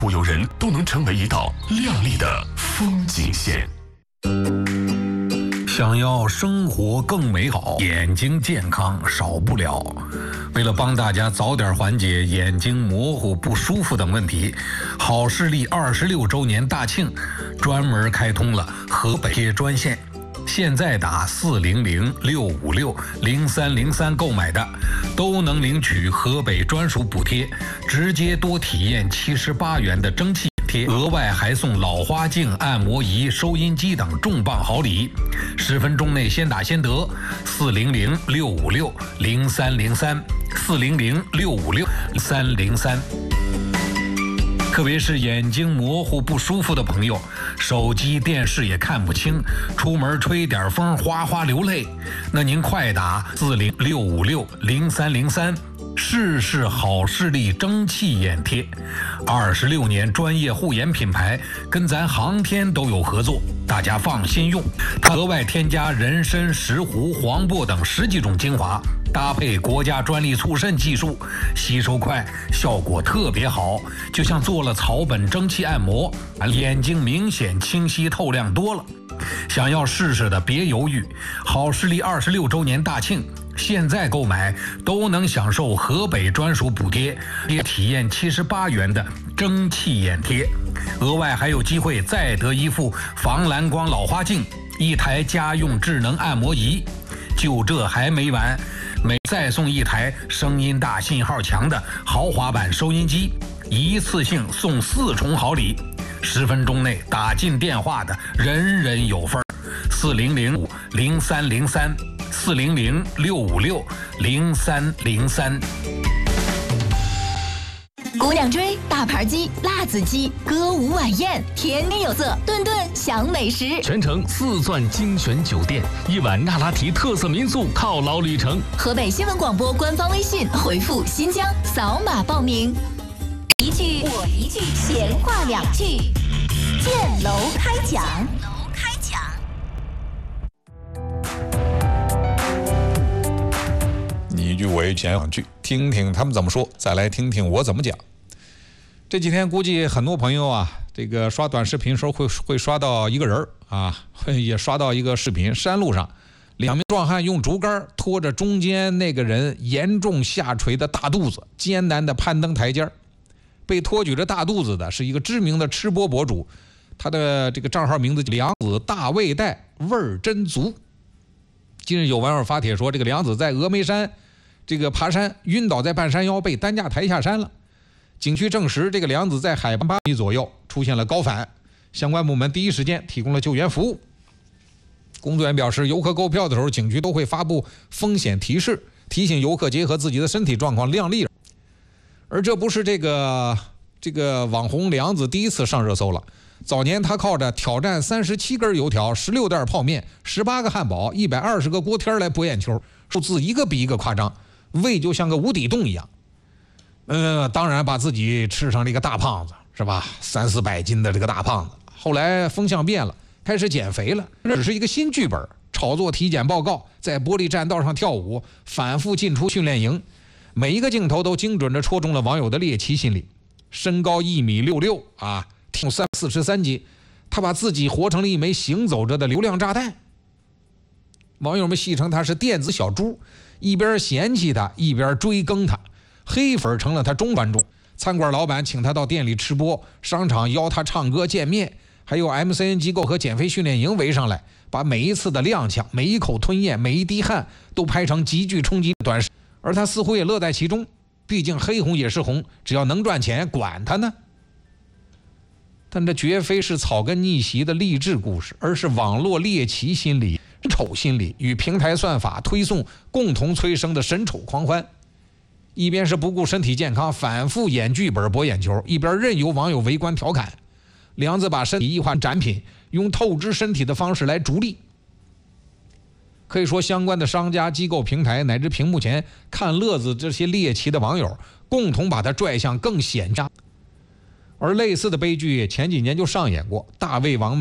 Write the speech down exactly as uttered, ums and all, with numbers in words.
不由人都能成为一道亮丽的风景线。 想要生活更美好，眼睛健康少不了。为了帮大家早点缓解眼睛模糊不舒服等问题，好视力二十六周年大庆专门开通了河北贴专线。现在打四零零六五六零三零三购买的，都能领取河北专属补贴，直接多体验七十八元的蒸汽贴，额外还送老花镜、按摩仪、收音机等重磅好礼。十分钟内先打先得，四零零六五六零三零三，四零零六五六三零三。特别是眼睛模糊不舒服的朋友，手机电视也看不清，出门吹点风哗哗流泪，那您快打四零六五六零三零三，试试好视力蒸汽眼贴。二十六年专业护眼品牌，跟咱航天都有合作，大家放心用。它额外添加人参、石斛、黄柏等十几种精华，搭配国家专利促渗技术，吸收快，效果特别好，就像做了草本蒸汽按摩，眼睛明显清晰透亮多了。想要试试的别犹豫，好视力二十六周年大庆，现在购买都能享受河北专属补贴，也体验七十八元的蒸汽眼贴，额外还有机会再得一副防蓝光老花镜，一台家用智能按摩仪。就这还没完，每再送一台声音大、信号强的豪华版收音机，一次性送四重好礼。十分钟内打进电话的人人有份。四零零五零三零三，四零零六五六零三零三。 姑娘追、大盘鸡、辣子鸡、歌舞晚宴，天天有色，顿顿享美食。 全程四钻精选酒店，一晚那拉提特色民宿犒劳旅程。 河北新闻广播官方微信回复新疆，扫码报名。一句我一句，闲话两句，建楼开讲。楼开讲。 你一句我一句，两句，听听他们怎么说，再来听听我怎么讲。这几天估计很多朋友啊，这个刷短视频时候会会刷到一个人啊，会也刷到一个视频，山路上两名壮汉用竹竿拖着中间那个人严重下垂的大肚子，艰难的攀登台阶。被托举着大肚子的是一个知名的吃播博主，他的这个账号名字梁子大胃带味儿真足。近日有网友发帖说，这个梁子在峨眉山这个爬山晕倒在半山腰，被担架抬下山了。景区证实，这个梁子在海拔八米左右出现了高反，相关部门第一时间提供了救援服务。工作人员表示，游客购票的时候，景区都会发布风险提示，提醒游客结合自己的身体状况量力。而这不是这个这个网红梁子第一次上热搜了。早年他靠着挑战三十七根油条、十六袋泡面、十八个汉堡、一百二十个锅贴来博眼球，数字一个比一个夸张，胃就像个无底洞一样。呃，当然把自己吃成了一个大胖子，是吧？三四百斤的这个大胖子。后来风向变了，开始减肥了。这只是一个新剧本，炒作体检报告，在玻璃栈道上跳舞，反复进出训练营。每一个镜头都精准地戳中了网友的猎奇心理。身高一米六六啊，体重三四十三斤，他把自己活成了一枚行走着的流量炸弹。网友们戏称他是电子小猪，一边嫌弃他，一边追更他。黑粉成了他中观众，餐馆老板请他到店里吃播，商场邀他唱歌见面，还有 M C N 机构和减肥训练营围上来，把每一次的踉跄、每一口吞咽、每一滴汗都拍成极具冲击的短视频。而他似乎也乐在其中，毕竟黑红也是红，只要能赚钱，管他呢。但这绝非是草根逆袭的励志故事，而是网络猎奇心理、丑心理与平台算法推送共同催生的神丑狂欢。一边是不顾身体健康，反复演剧本博眼球，一边任由网友围观调侃。梁子把身体异化展品，用透支身体的方式来逐利。可以说，相关的商家、机构、平台乃至屏幕前看乐子这些猎奇的网友，共同把它拽向更险诈。而类似的悲剧前几年就上演过，大胃王们